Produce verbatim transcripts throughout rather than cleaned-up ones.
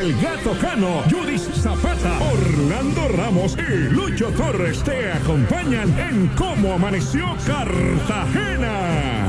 El Gato Cano, Judith Zapata, Orlando Ramos y Lucho Torres te acompañan en Cómo Amaneció Cartagena.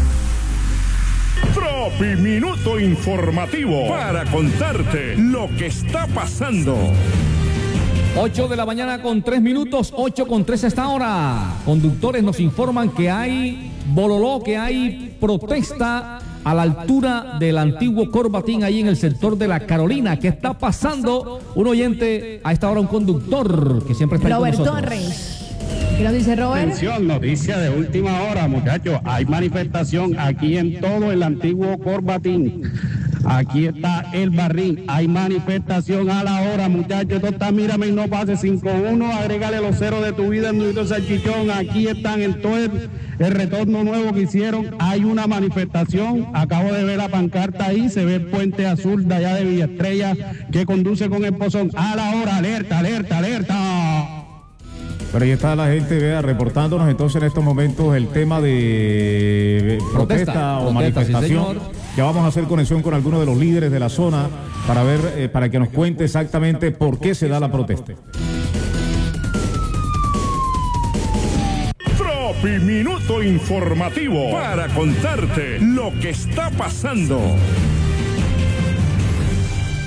Tropi Minuto Informativo para contarte lo que está pasando. ocho de la mañana con tres minutos, ocho con tres a esta hora. Conductores nos informan que hay bololó, que hay protesta a la altura del antiguo Corbatín, ahí en el sector de la Carolina. ¿Qué está pasando? Un oyente, a esta hora un conductor que siempre está ahí con Robert nosotros. Torres. ¿Qué nos dice Robert? Atención, noticia de última hora, muchachos. Hay manifestación aquí en todo el antiguo Corbatín. Aquí está el barril. Hay manifestación a la hora, muchachos. Esto está, mírame y no pase cinco uno. Agrégale los ceros de tu vida en Nudito Salchichón. Aquí están en todo el, el retorno nuevo que hicieron. Hay una manifestación. Acabo de ver la pancarta ahí. Se ve el puente azul de allá de Villa Estrella que conduce con el Pozón. A la hora, alerta, alerta, alerta. Pero ahí está la gente, vea, reportándonos entonces en estos momentos el tema de protesta, Protesta, o protesta, manifestación. sí, ya vamos a hacer conexión con algunos de los líderes de la zona para ver, eh, para que nos cuente exactamente por qué se da la protesta. Tropi Minuto Informativo para contarte lo que está pasando.